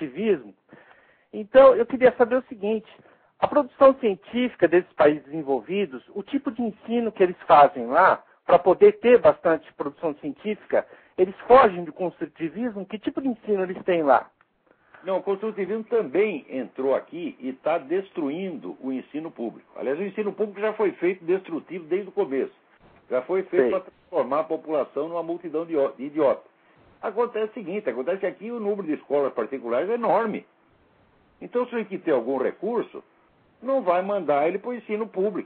construtivismo. Então, eu queria saber o seguinte, a produção científica desses países desenvolvidos, o tipo de ensino que eles fazem lá, para poder ter bastante produção científica, eles fogem do construtivismo? Que tipo de ensino eles têm lá? Não, o construtivismo também entrou aqui e está destruindo o ensino público. Aliás, o ensino público já foi feito destrutivo desde o começo. Já foi feito para transformar a população numa multidão de idiotas. Acontece o seguinte, acontece que aqui o número de escolas particulares é enorme. Então, se ele que ter algum recurso, não vai mandar ele para o ensino público.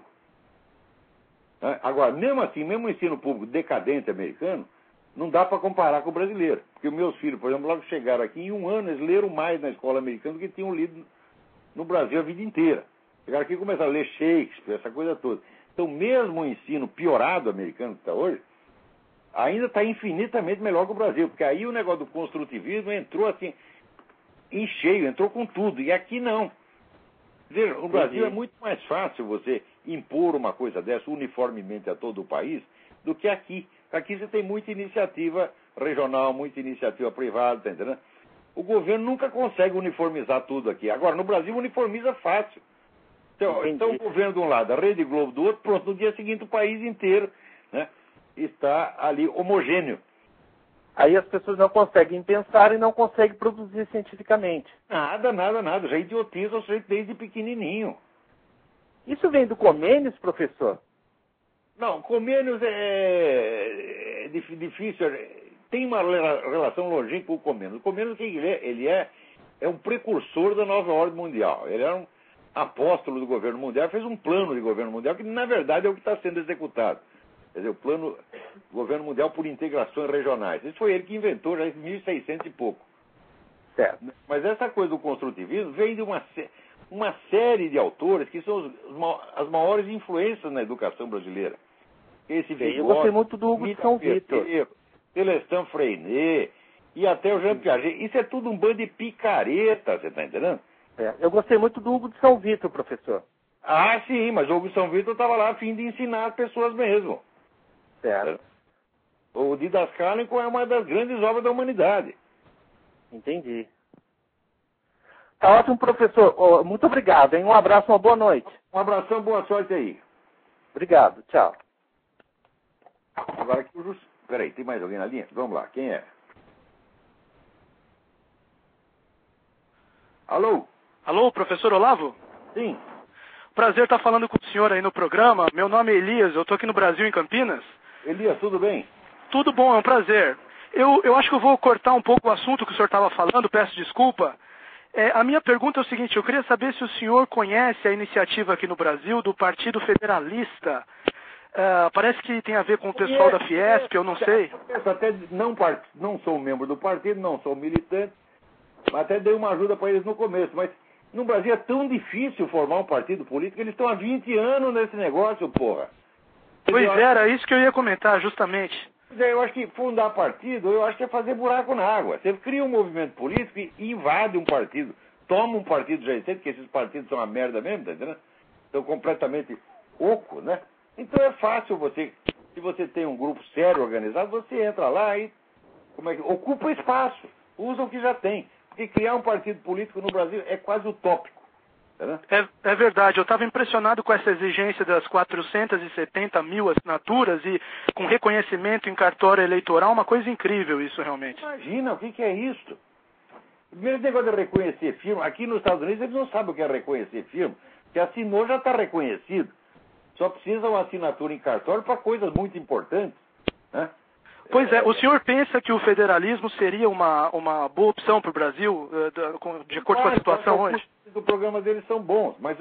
Agora, mesmo assim, mesmo o ensino público decadente americano, não dá para comparar com o brasileiro. Porque meus filhos, por exemplo, logo chegaram aqui, em um ano eles leram mais na escola americana do que tinham lido no Brasil a vida inteira. Chegaram aqui e começaram a ler Shakespeare, essa coisa toda. Então, mesmo o ensino piorado americano que está hoje, ainda está infinitamente melhor que o Brasil. Porque aí o negócio do construtivismo entrou assim, em cheio, entrou com tudo. E aqui não. Veja, no Brasil é muito mais fácil você impor uma coisa dessa uniformemente a todo o país do que aqui. Aqui você tem muita iniciativa regional, muita iniciativa privada, tá entendendo? O governo nunca consegue uniformizar tudo aqui. Agora, no Brasil, uniformiza fácil. Então o governo de um lado, a Rede Globo do outro, pronto, no dia seguinte o país inteiro, né, está ali homogêneo. Aí as pessoas não conseguem pensar e não conseguem produzir cientificamente. Nada. Já idiotiza o sujeito desde pequenininho. Isso vem do Comênios, professor? Não, Comênios é difícil. Tem uma relação longínqua com o Comênios. O Comênios, ele é um precursor da nova ordem mundial. Ele era um apóstolo do governo mundial, fez um plano de governo mundial que, na verdade, é o que está sendo executado. Quer dizer, o plano governo mundial por integrações regionais. Isso foi ele que inventou já em 1600 e pouco. Certo. Mas essa coisa do construtivismo vem de uma série de autores que são as maiores influências na educação brasileira. Eu gostei muito do Hugo de São Vitor. Celestin Freinet e até o Jean Piaget. Isso é tudo um bando de picareta, você está entendendo? Eu gostei muito do Hugo de São Vitor, professor. Ah, sim, mas o Hugo de São Vitor estava lá a fim de ensinar as pessoas mesmo. Certo. O Didascálico é uma das grandes obras da humanidade. Entendi. Tá ótimo, professor. Muito obrigado, hein? Um abraço, uma boa noite. Um abração, boa sorte aí. Obrigado, tchau. Agora aqui o Jus... Peraí, tem mais alguém na linha? Vamos lá, quem é? Alô? Alô, professor Olavo? Sim. Prazer estar falando com o senhor aí no programa. Meu nome é Elias, eu estou aqui no Brasil, em Campinas. Elias, tudo bem? Tudo bom, é um prazer. Eu acho que eu vou cortar um pouco o assunto que o senhor estava falando, peço desculpa. A minha pergunta é o seguinte, eu queria saber se o senhor conhece a iniciativa aqui no Brasil do Partido Federalista. Parece que tem a ver com o pessoal da Fiesp, eu não sei. Eu até não sou membro do partido, não sou militante, mas até dei uma ajuda para eles no começo. Mas no Brasil é tão difícil formar um partido político, eles estão há 20 anos nesse negócio, porra. Pois era isso que eu ia comentar, justamente. Eu acho que fundar partido, eu acho que é fazer buraco na água. Você cria um movimento político e invade um partido. Toma um partido já existente, porque esses partidos são uma merda mesmo, tá entendendo? Estão completamente oco, né? Então é fácil você, se você tem um grupo sério organizado, você entra lá e ocupa espaço, usa o que já tem. Porque criar um partido político no Brasil é quase utópico. É verdade, eu estava impressionado com essa exigência das 470 mil assinaturas e com reconhecimento em cartório eleitoral, uma coisa incrível isso realmente. Imagina, o que é isso? Primeiro negócio de reconhecer firma, aqui nos Estados Unidos eles não sabem o que é reconhecer firma, se assinou já está reconhecido. Só precisa uma assinatura em cartório para coisas muito importantes, né? Pois é, o senhor pensa que o federalismo seria uma boa opção para o Brasil, de acordo com a situação hoje? Os programas deles são bons, mas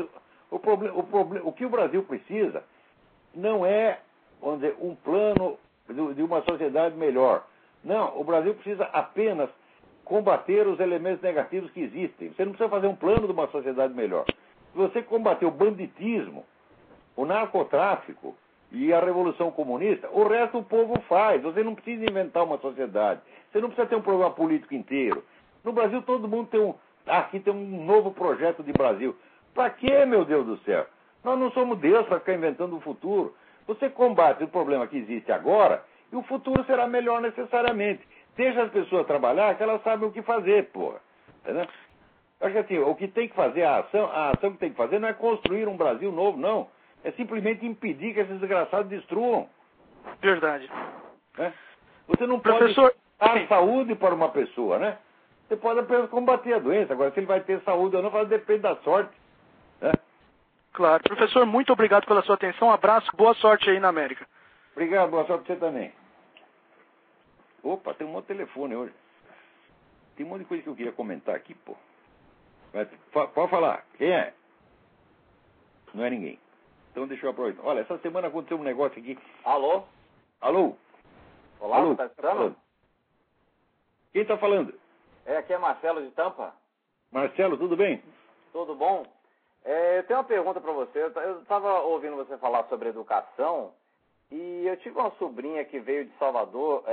o que o Brasil precisa não é, vamos dizer, um plano de uma sociedade melhor. Não, o Brasil precisa apenas combater os elementos negativos que existem. Você não precisa fazer um plano de uma sociedade melhor. Se você combater o banditismo, o narcotráfico e a Revolução Comunista, o resto o povo faz. Você não precisa inventar uma sociedade. Você não precisa ter um programa político inteiro. No Brasil todo mundo tem aqui tem um novo projeto de Brasil. Para quê, meu Deus do céu? Nós não somos Deus para ficar inventando o futuro. Você combate o problema que existe agora e o futuro será melhor necessariamente. Deixa as pessoas trabalhar que elas sabem o que fazer, porra. Entendeu? Eu acho que assim, o que tem que fazer, a ação que tem que fazer não é construir um Brasil novo, não. É simplesmente impedir que esses desgraçados destruam. Verdade. Né? Você não Professor, pode dar saúde para uma pessoa, né? Você pode apenas combater a doença. Agora, se ele vai ter saúde ou não, depende da sorte. Né? Claro. Professor, muito obrigado pela sua atenção. Um abraço, boa sorte aí na América. Obrigado, boa sorte para você também. Opa, tem um monte de telefone hoje. Tem um monte de coisa que eu queria comentar aqui, pô. Mas, pode falar. Quem é? Não é ninguém. Então deixa eu aproveitar. Olha, essa semana aconteceu um negócio aqui. Alô? Alô? Olá, Alô? tá escutando? Quem está falando? Aqui é Marcelo de Tampa. Marcelo, tudo bem? Tudo bom? Eu tenho uma pergunta para você. Eu estava ouvindo você falar sobre educação e eu tive uma sobrinha que veio de Salvador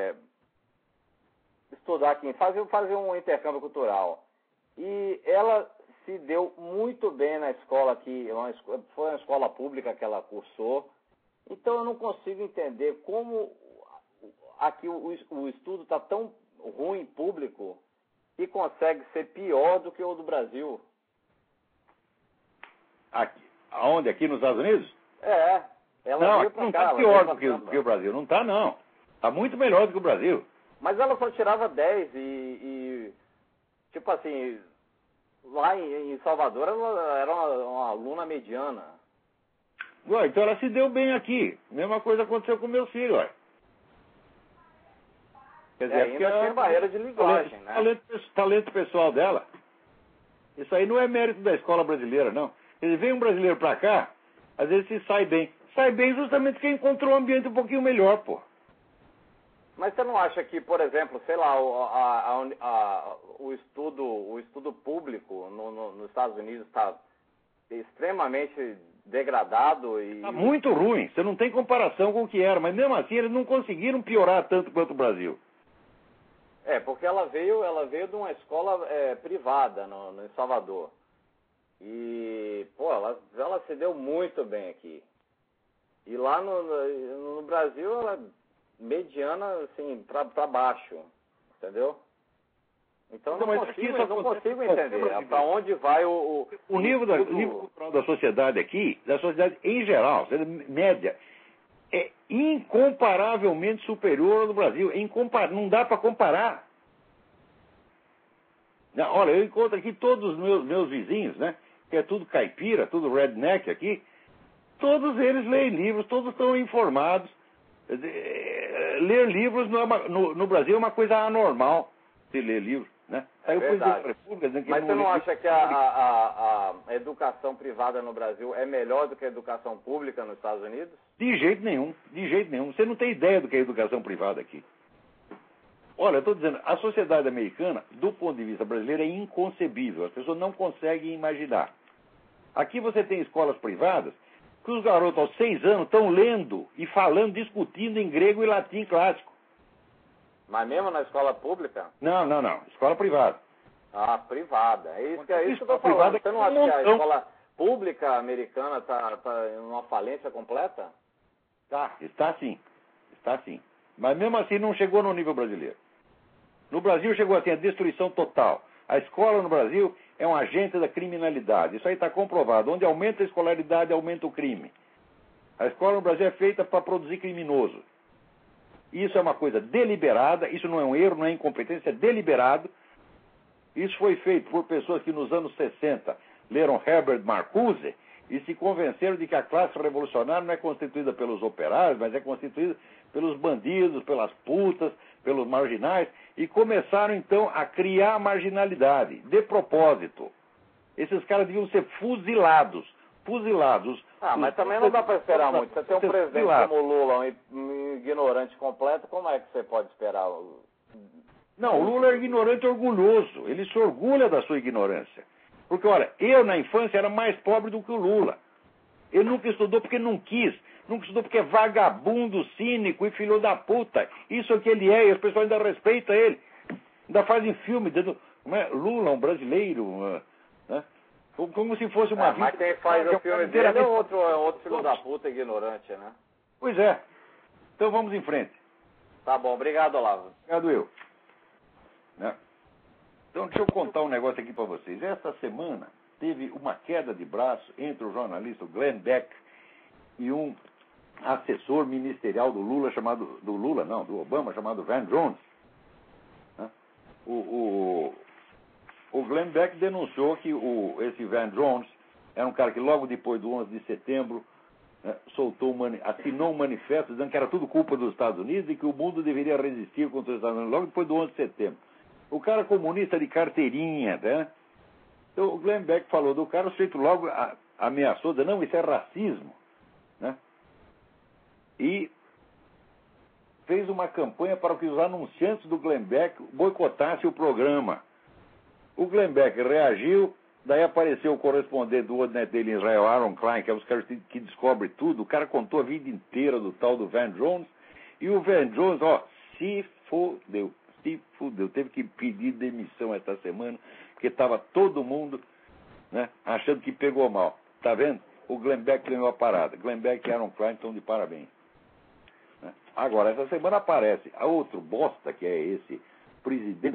estudar aqui, fazer um intercâmbio cultural. E ela se deu muito bem na escola aqui, foi uma escola pública que ela cursou. Então eu não consigo entender como aqui o estudo está tão ruim público que consegue ser pior do que o do Brasil. Aqui, aonde? Aqui nos Estados Unidos? Ela não, veio aqui pra não cá, está pior do que o Brasil. Não está, não. Está muito melhor do que o Brasil. Mas ela só tirava 10 e tipo assim, lá em Salvador ela era uma aluna mediana. Ué, então ela se deu bem aqui. Mesma coisa aconteceu com meus filhos, olha. Quer dizer, ainda tem barreira de linguagem, né? Talento pessoal dela. Isso aí não é mérito da escola brasileira, não. Ele vem um brasileiro pra cá, às vezes se sai bem. Sai bem justamente porque encontrou um ambiente um pouquinho melhor, pô. Mas você não acha que, por exemplo, sei lá, o estudo público nos Estados Unidos está extremamente degradado e... Está muito ruim. Você não tem comparação com o que era. Mas mesmo assim eles não conseguiram piorar tanto quanto o Brasil. Porque ela veio de uma escola privada em Salvador. E, pô, ela se deu muito bem aqui. E lá no Brasil ela é mediana, assim, pra baixo. Entendeu? Então eu não consigo entender para onde vai o nível cultural da sociedade aqui, da sociedade em geral, média, é incomparavelmente superior ao do Brasil. Não dá para comparar. Olha, eu encontro aqui todos os meus vizinhos, né? Que é tudo caipira, tudo redneck aqui. Todos eles leem livros, todos estão informados. Ler livros no Brasil é uma coisa anormal, se ler livros. Né? É verdade. Mas você não acha que a educação privada no Brasil é melhor do que a educação pública nos Estados Unidos? De jeito nenhum, de jeito nenhum. Você não tem ideia do que é educação privada aqui. Olha, eu estou dizendo, a sociedade americana, do ponto de vista brasileiro, é inconcebível. As pessoas não conseguem imaginar. Aqui você tem escolas privadas que os garotos aos 6 anos estão lendo e falando, discutindo em grego e latim clássico. Mas mesmo na escola pública? Não. Escola privada. Privada. É isso que eu estou falando. Você não acha que a escola pública americana está em uma falência completa? Está sim. Mas mesmo assim não chegou no nível brasileiro. No Brasil chegou assim a destruição total. A escola no Brasil é um agente da criminalidade. Isso aí está comprovado. Onde aumenta a escolaridade, aumenta o crime. A escola no Brasil é feita para produzir criminoso. Isso é uma coisa deliberada, isso não é um erro, não é incompetência, é deliberado. Isso foi feito por pessoas que nos anos 60 leram Herbert Marcuse e se convenceram de que a classe revolucionária não é constituída pelos operários, mas é constituída pelos bandidos, pelas putas, pelos marginais, e começaram então a criar marginalidade, de propósito. Esses caras deviam ser fuzilados. Mas também não dá para esperar muito. Você tem um presidente como o Lula, um ignorante completo, como é que você pode esperar? Não, o Lula é ignorante orgulhoso. Ele se orgulha da sua ignorância. Porque, olha, eu na infância era mais pobre do que o Lula. Ele nunca estudou porque não quis. Nunca estudou porque é vagabundo, cínico e filho da puta. Isso é o que ele é, e as pessoas ainda respeitam ele. Ainda fazem filme dizendo, Lula, um brasileiro, né? Como se fosse uma vida. Mas quem faz o filme dele é outro filho da puta ignorante, né? Pois é. Então vamos em frente. Tá bom, obrigado, Olavo. Obrigado eu. Né? Então, deixa eu contar um negócio aqui para vocês. Esta semana teve uma queda de braço entre o jornalista Glenn Beck e um assessor ministerial do Obama, chamado Van Jones. O Glenn Beck denunciou que esse Van Jones era um cara que logo depois do 11 de setembro assinou um manifesto dizendo que era tudo culpa dos Estados Unidos e que o mundo deveria resistir contra os Estados Unidos, logo depois do 11 de setembro. O cara comunista de carteirinha, né? Então o Glenn Beck falou do cara, o sujeito logo ameaçou, dizendo, não, isso é racismo, né? E fez uma campanha para que os anunciantes do Glenn Beck boicotassem o programa. O Glenn Beck reagiu. Daí apareceu o correspondente do outro net dele em Israel, Aaron Klein, que é os caras que descobrem tudo. O cara contou a vida inteira do tal do Van Jones. E o Van Jones, se fudeu. Teve que pedir demissão esta semana, porque estava todo mundo, né, achando que pegou mal. Tá vendo? O Glenn Beck ganhou a parada. Glenn Beck e Aaron Klein estão de parabéns. Né? Agora, essa semana aparece a outro bosta, que é esse presidente